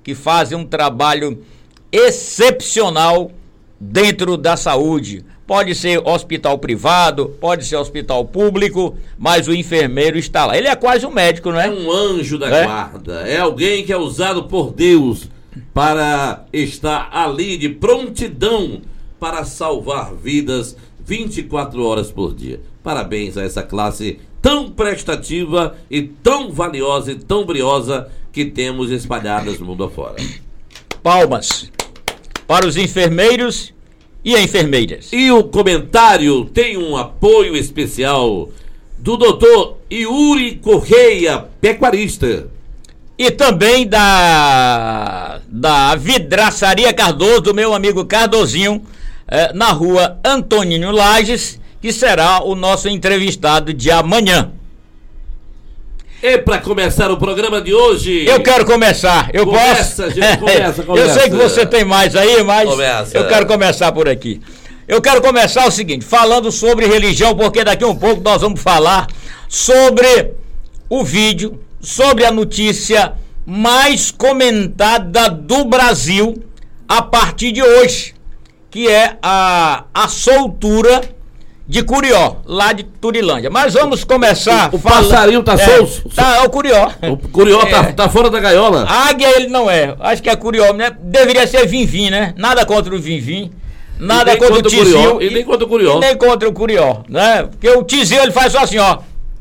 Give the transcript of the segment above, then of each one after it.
que fazem um trabalho excepcional dentro da saúde. Pode ser hospital privado, pode ser hospital público, mas o enfermeiro está lá. Ele é quase um médico, não é? É um anjo da guarda. É alguém que é usado por Deus para estar ali de prontidão para salvar vidas 24 horas por dia. Parabéns a essa classe tão prestativa e tão valiosa e tão briosa que temos espalhadas no mundo afora. Palmas para os enfermeiros e enfermeiras. E o comentário tem um apoio especial do doutor Yuri Correia, pecuarista. E também da Vidraçaria Cardoso, do meu amigo Cardozinho, na rua Antonino Lages, que será o nosso entrevistado de amanhã. E para começar o programa de hoje... Eu quero começar, começa, posso? Gente, começa. Eu sei que você tem mais aí, mas começa. Eu quero começar por aqui. Eu quero começar o seguinte, falando sobre religião, porque daqui a um pouco nós vamos falar sobre o vídeo, sobre a notícia mais comentada do Brasil a partir de hoje, que é a soltura de Curió, lá de Turilândia. Mas vamos começar... O passarinho tá solto? É o Curió. O Curió tá fora da gaiola? A águia ele não é. Acho que é Curió, né? Deveria ser Vinvim, né? Nada contra o Vinvim. Nada contra o Tizil. E nem contra o Curió. E nem contra o Curió, né? Porque o Tizil ele faz só assim, ó.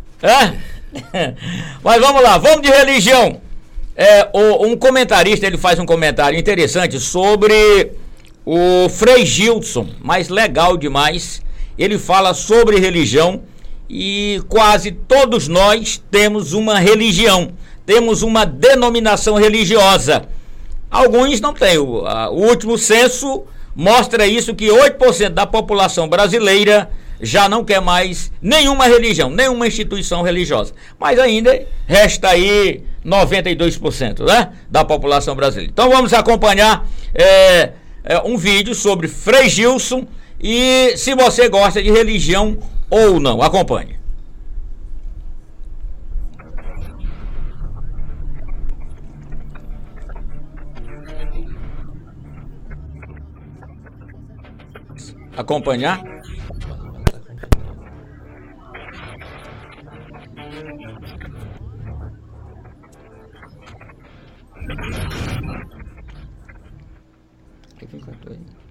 Mas vamos lá, vamos de religião. Um comentarista, ele faz um comentário interessante sobre o Frei Gilson, mas legal demais. Ele fala sobre religião e quase todos nós temos uma religião, temos uma denominação religiosa. Alguns não têm. O último censo mostra isso, que 8% da população brasileira já não quer mais nenhuma religião, nenhuma instituição religiosa. Mas ainda resta aí 92%, né, da população brasileira. Então vamos acompanhar um vídeo sobre Frei Gilson e se você gosta de religião ou não. Acompanhe. Acompanhar? Quem cantou aí?